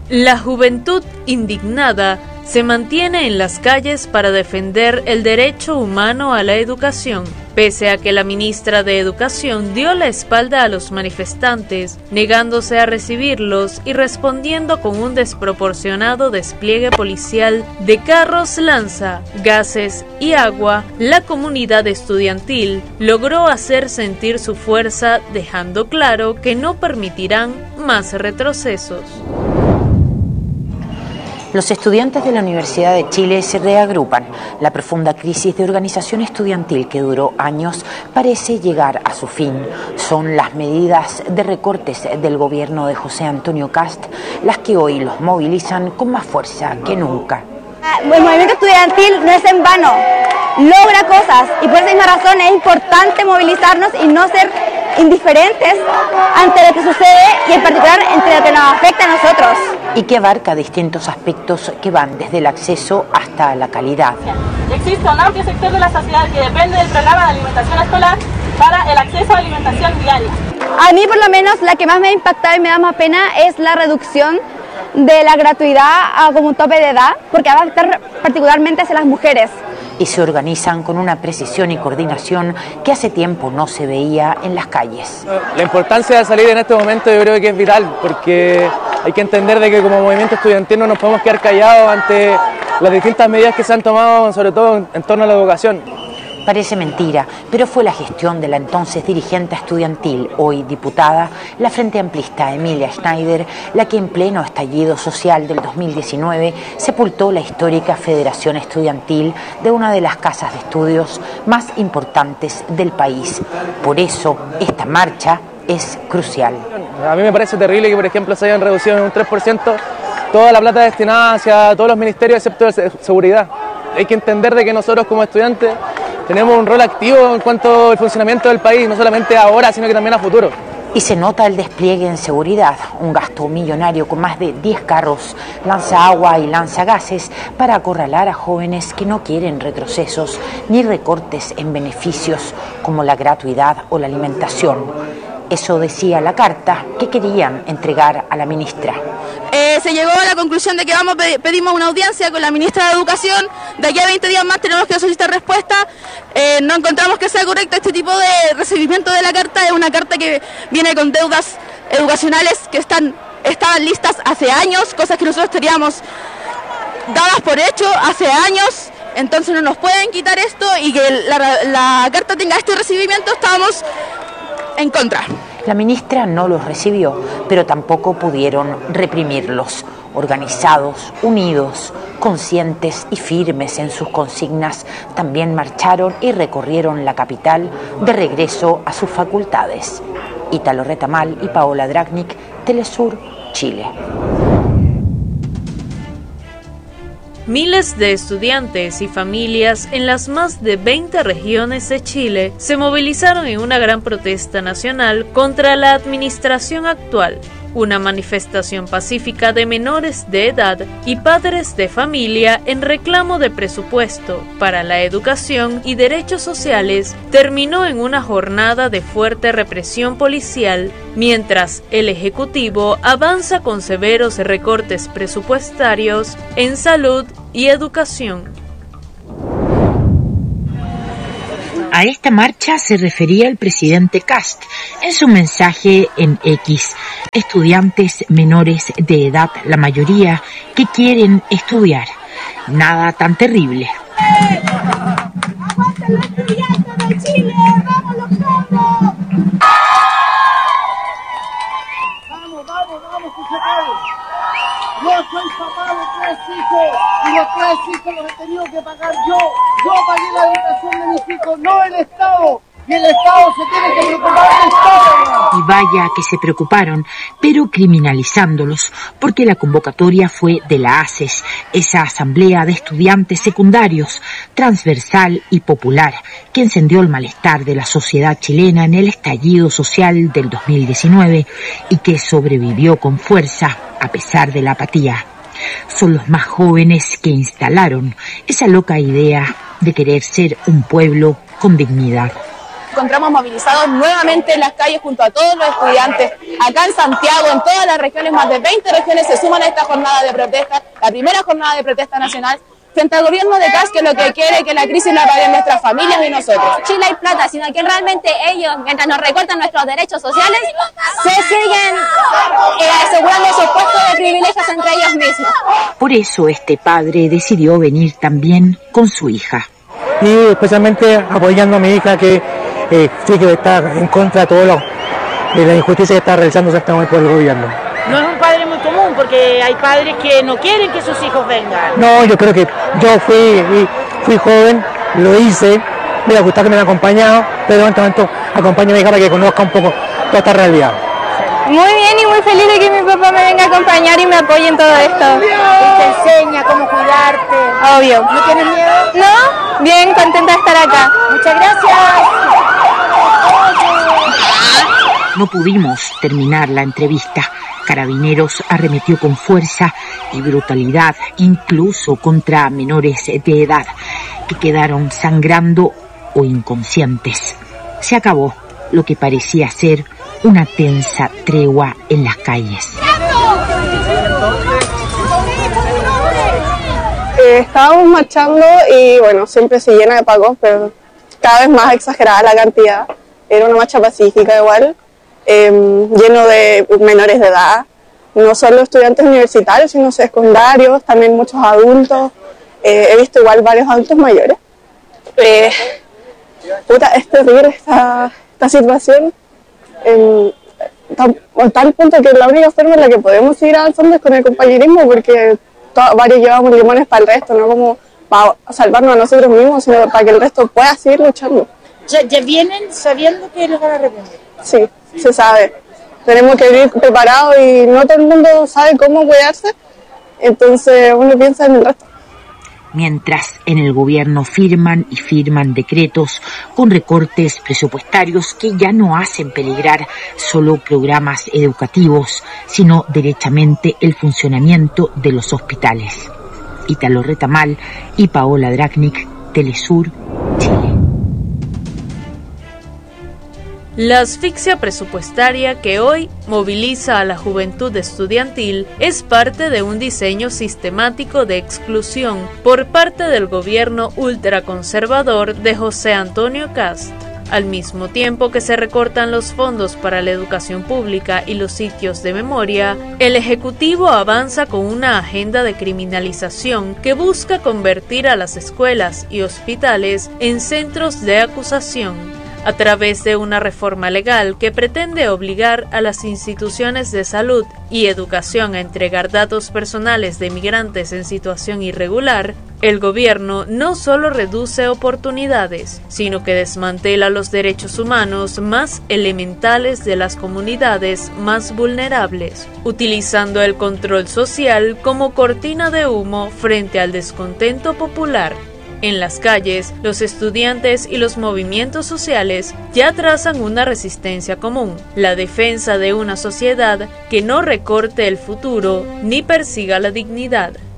La juventud indignada se mantiene en las calles para defender el derecho humano a la educación, pese a que la ministra de Educación dio la espalda a los manifestantes, negándose a recibirlos y respondiendo con un desproporcionado despliegue policial de carros lanza, gases y agua. La comunidad estudiantil logró hacer sentir su fuerza, dejando claro que no permitirán más retrocesos. Los estudiantes de la Universidad de Chile se reagrupan. La profunda crisis de organización estudiantil que duró años parece llegar a su fin. Son las medidas de recortes del gobierno de José Antonio Kast las que hoy los movilizan con más fuerza que nunca. El movimiento estudiantil no es en vano, logra cosas y por esa misma razón es importante movilizarnos y no ser indiferentes ante lo que sucede y en particular entre lo que nos afecta a nosotros. Y que abarca distintos aspectos que van desde el acceso hasta la calidad. Existe un amplio sector de la sociedad que depende del programa de alimentación escolar para el acceso a alimentación diaria. A mí por lo menos la que más me ha impactado y me da más pena es la reducción de la gratuidad como un tope de edad, porque va a afectar particularmente hacia las mujeres. Y se organizan con una precisión y coordinación que hace tiempo no se veía en las calles. La importancia de salir en este momento yo creo que es vital, porque hay que entender de que como movimiento estudiantil no nos podemos quedar callados ante las distintas medidas que se han tomado, sobre todo en torno a la educación. Parece mentira, pero fue la gestión de la entonces dirigente estudiantil, hoy diputada, la Frente Amplista Emilia Schneider, la que en pleno estallido social del 2019 sepultó la histórica Federación Estudiantil de una de las casas de estudios más importantes del país. Por eso, esta marcha es crucial. A mí me parece terrible que, por ejemplo, se hayan reducido en un 3% toda la plata destinada hacia todos los ministerios excepto de seguridad. Hay que entender de que nosotros como estudiantes tenemos un rol activo en cuanto al funcionamiento del país, no solamente ahora, sino que también a futuro. Y se nota el despliegue en seguridad, un gasto millonario con más de 10 carros, lanzaagua y lanzagases para acorralar a jóvenes que no quieren retrocesos ni recortes en beneficios como la gratuidad o la alimentación. Eso decía la carta que querían entregar a la ministra. Se llegó a la conclusión de que pedimos una audiencia con la ministra de Educación. De aquí a 20 días más tenemos que solicitar respuesta. No encontramos que sea correcto este tipo de recibimiento de la carta. Es una carta que viene con deudas educacionales que estaban listas hace años, cosas que nosotros teníamos dadas por hecho hace años. Entonces no nos pueden quitar esto y que la carta tenga este recibimiento, estábamos en contra. La ministra no los recibió, pero tampoco pudieron reprimirlos. Organizados, unidos, conscientes y firmes en sus consignas, también marcharon y recorrieron la capital de regreso a sus facultades. Ítalo Retamal y Paola Dragnik, Telesur, Chile. Miles de estudiantes y familias en las más de 20 regiones de Chile se movilizaron en una gran protesta nacional contra la administración actual. Una manifestación pacífica de menores de edad y padres de familia en reclamo de presupuesto para la educación y derechos sociales terminó en una jornada de fuerte represión policial, mientras el Ejecutivo avanza con severos recortes presupuestarios en salud y educación. A esta marcha se refería el presidente Kast en su mensaje en X. Estudiantes menores de edad, la mayoría, que quieren estudiar. Nada tan terrible. ¡Aguanten los estudiantes de Chile! ¡Vamos los cabros! ¡Vamos, que se cae! Yo soy papá de 3 hijos y los 3 hijos los he tenido que pagar yo. Yo pagué la educación de mis hijos, no el Estado. Y el Estado se tiene que preocupar del Estado. Y vaya que se preocuparon, pero criminalizándolos, porque la convocatoria fue de la ACES, esa asamblea de estudiantes secundarios, transversal y popular, que encendió el malestar de la sociedad chilena en el estallido social del 2019 y que sobrevivió con fuerza a pesar de la apatía. Son los más jóvenes que instalaron esa loca idea de querer ser un pueblo con dignidad. encontramos movilizados nuevamente en las calles junto a todos los estudiantes. Acá en Santiago, en todas las regiones, más de 20 regiones se suman a esta jornada de protesta, la primera jornada de protesta nacional, frente al gobierno de Kast, que lo que quiere es que la crisis la paguen nuestras familias y nosotros. Chile hay plata, sino que realmente ellos, mientras nos recortan nuestros derechos sociales, se siguen asegurando sus puestos de privilegios entre ellos mismos. Por eso este padre decidió venir también con su hija. Y especialmente apoyando a mi hija que sí que está en contra de todo la injusticia que está realizando exactamente por el gobierno. No es un padre muy común porque hay padres que no quieren que sus hijos vengan. No, yo creo que yo fui joven, lo hice, me hubiera gustado que me hubieran acompañado, pero en este momento acompaño a mi hija para que conozca un poco toda esta realidad. Muy bien y muy feliz de que mi papá me venga a acompañar y me apoye en todo esto. Y te enseña cómo cuidarte. Obvio. ¿No tienes miedo? No, bien contenta de estar acá. Muchas gracias. No pudimos terminar la entrevista. Carabineros arremetió con fuerza y brutalidad, incluso contra menores de edad, que quedaron sangrando o inconscientes. Se acabó lo que parecía ser una tensa tregua en las calles. Estábamos marchando y bueno, siempre se llena de pacos, pero cada vez más exagerada la cantidad. Era una marcha pacífica igual. Lleno de menores de edad, no solo estudiantes universitarios, sino secundarios, también muchos adultos. He visto igual varios adultos mayores. Es terrible esta situación, a tal punto que la única forma en la que podemos seguir avanzando es con el compañerismo, porque varios llevamos limones para el resto, no como para salvarnos a nosotros mismos, sino para que el resto pueda seguir luchando. ¿Ya vienen sabiendo que los van a arrepentir? Sí, se sabe. Tenemos que ir preparados y no todo el mundo sabe cómo cuidarse, entonces uno piensa en el resto. Mientras en el gobierno firman y firman decretos con recortes presupuestarios que ya no hacen peligrar solo programas educativos, sino derechamente el funcionamiento de los hospitales. Ítalo Retamal y Paola Dragnik, Telesur, Chile. La asfixia presupuestaria que hoy moviliza a la juventud estudiantil es parte de un diseño sistemático de exclusión por parte del gobierno ultraconservador de José Antonio Kast. Al mismo tiempo que se recortan los fondos para la educación pública y los sitios de memoria, el Ejecutivo avanza con una agenda de criminalización que busca convertir a las escuelas y hospitales en centros de acusación, a través de una reforma legal que pretende obligar a las instituciones de salud y educación a entregar datos personales de migrantes en situación irregular. El gobierno no solo reduce oportunidades, sino que desmantela los derechos humanos más elementales de las comunidades más vulnerables, utilizando el control social como cortina de humo frente al descontento popular. En las calles, los estudiantes y los movimientos sociales ya trazan una resistencia común, la defensa de una sociedad que no recorte el futuro ni persiga la dignidad.